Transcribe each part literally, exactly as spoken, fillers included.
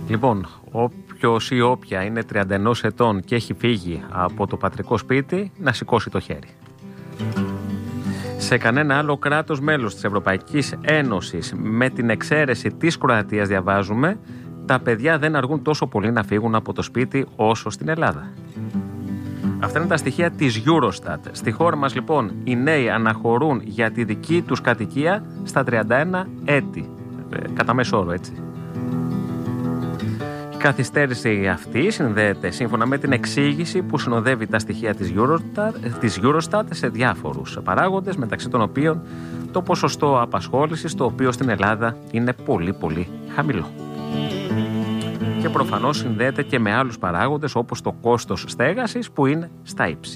Λοιπόν, όποιος ή όποια είναι τριάντα ένα ετών και έχει φύγει από το πατρικό σπίτι, να σηκώσει το χέρι. Σε κανένα άλλο κράτος μέλος της Ευρωπαϊκής Ένωσης, με την εξαίρεση της Κροατίας, διαβάζουμε, τα παιδιά δεν αργούν τόσο πολύ να φύγουν από το σπίτι όσο στην Ελλάδα. Αυτά είναι τα στοιχεία της Eurostat. Στη χώρα μας, λοιπόν, οι νέοι αναχωρούν για τη δική τους κατοικία στα τριάντα ένα έτη. Ε, κατά μέσο όρο, έτσι. Η καθυστέρηση αυτή συνδέεται, σύμφωνα με την εξήγηση που συνοδεύει τα στοιχεία της Eurostat, της Eurostat σε διάφορους παράγοντες, μεταξύ των οποίων το ποσοστό απασχόλησης, το οποίο στην Ελλάδα είναι πολύ πολύ χαμηλό. Και προφανώς συνδέεται και με άλλους παράγοντες, όπως το κόστος στέγασης, που είναι στα ύψη.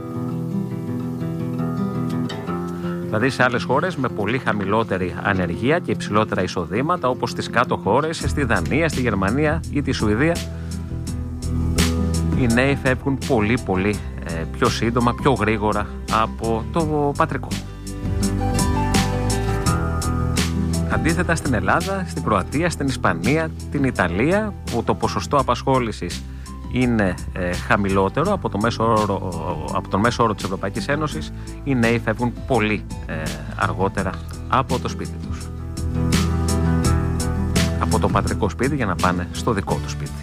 Δηλαδή σε άλλες χώρες με πολύ χαμηλότερη ανεργία και υψηλότερα εισοδήματα, όπως στις κάτω χώρες, στη Δανία, στη Γερμανία ή τη Σουηδία, οι νέοι φεύγουν πολύ πολύ ε, πιο σύντομα, πιο γρήγορα από το πατρικό. Αντίθετα στην Ελλάδα, στην Κροατία, στην Ισπανία, την Ιταλία, που το ποσοστό απασχόλησης είναι ε, χαμηλότερο από, το μέσο όρο, από τον μέσο όρο της Ευρωπαϊκής Ένωσης, οι νέοι φεύγουν πολύ ε, αργότερα από το σπίτι τους. Από το πατρικό σπίτι για να πάνε στο δικό του σπίτι.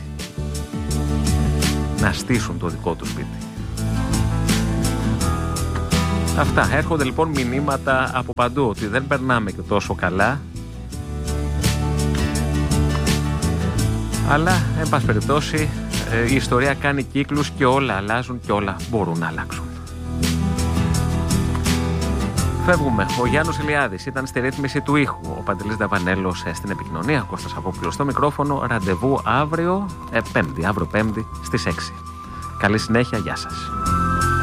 Να στήσουν το δικό του σπίτι. Αυτά. Έρχονται λοιπόν μηνύματα από παντού ότι δεν περνάμε και τόσο καλά. Αλλά, εν πάση περιπτώσει, η ιστορία κάνει κύκλους και όλα αλλάζουν και όλα μπορούν να αλλάξουν. Φεύγουμε. Ο Γιάννος Ηλιάδης ήταν στη ρύθμιση του ήχου. Ο Παντελής Δαβανέλος στην επικοινωνία. Κώστας Απόπουλος στο μικρόφωνο. Ραντεβού αύριο, ε, πέμπτη, αύριο πέμπτη στις έξι. Καλή συνέχεια. Γεια σας.